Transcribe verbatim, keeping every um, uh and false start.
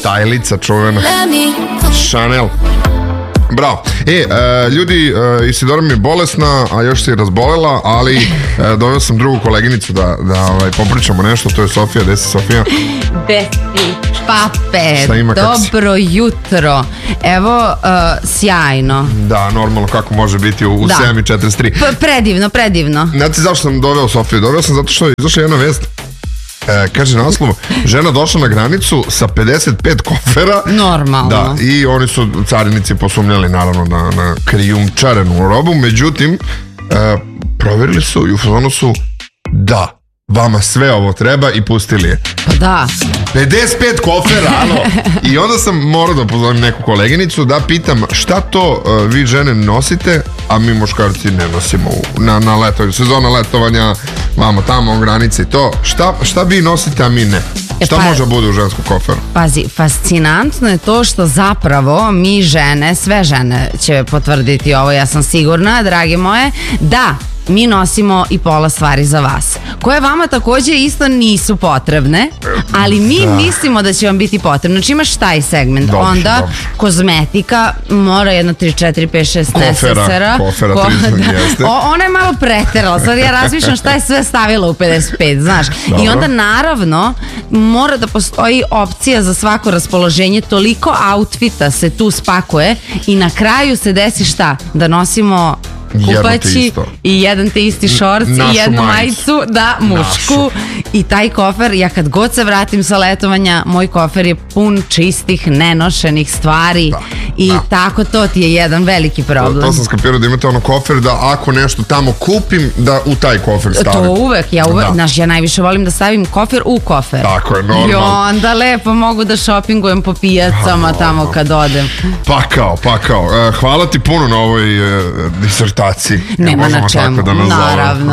tajlica čuvena. Chanel. Bravo. E, uh, ljudi, uh, Isidora mi je bolesna, a još se i razbolela, ali uh, doveo sam drugu koleginicu da, da ovaj, popričamo nešto, to je Sofija. Gde si, Sofija? Gde si, pape? Šta ima, Dobro jutro. Evo, uh, sjajno. Da, normalno kako može biti u, u da. sedam i četrdeset tri. P predivno, predivno. Znate zašto sam doveo Sofiju? Doveo sam zato što je izašla jedna vest. E, kaže naslov, žena došla na granicu sa pedeset pet kofera. Normalno. Da, i oni su carinici posumnjali naravno na, na krijumčarenu robu, međutim e, provjerili su i u fazonu su da, vama sve ovo treba i pustili je. Pa da. pedeset pet kofera, alo. I onda sam morao da pozovem neku koleginicu da pitam šta to uh, vi žene nosite, a mi muškarci ne nosimo u, na, na letovanju, sezona letovanja, vamo tamo, granice i to. Šta, šta vi nosite, a mi ne? E šta pa, može bude u ženskom koferu? Pazi, fascinantno je to što zapravo mi žene, sve žene će potvrditi ovo, ja sam sigurna, dragi moje, da mi nosimo i pola stvari za vas, koje vama takođe isto nisu potrebne, ali mi da. mislimo da će vam biti potrebno. Znači imaš taj segment, dobro, onda dobro. kozmetika mora jedno tri, četiri, pet, šest nesesera. Kofera, ko, da, jeste. O, ona je malo preterala, sad ja razmišljam šta je sve stavila u pedeset pet, znaš. Dobro. I onda naravno mora da postoji opcija za svako raspoloženje, toliko outfita se tu spakuje i na kraju se desi šta? Da nosimo kupaći i jedan te isti šorc i jednu majicu, da, mušku. Našu. I taj kofer, ja kad god se vratim sa letovanja, moj kofer je pun čistih, nenošenih stvari. Da. I da. tako to ti je jedan veliki problem. To, to sam skapirao da imate ono kofer da ako nešto tamo kupim, da u taj kofer stavim. To uvek, ja uvek, znaš, ja najviše volim da stavim kofer u kofer. Tako je, normalno. I onda lepo mogu da šopingujem po pijacama ha, tamo kad odem. Pa kao, pa kao. Hvala ti puno na ovoj uh, disertaciji. Nema na čemu, da naravno.